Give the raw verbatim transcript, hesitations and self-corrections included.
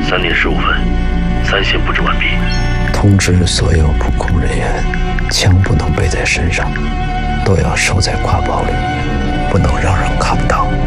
三点十五分，三线布置完毕。 通知所有布控人员，枪不能背在身上，都要收在挎包里，不能让人看到。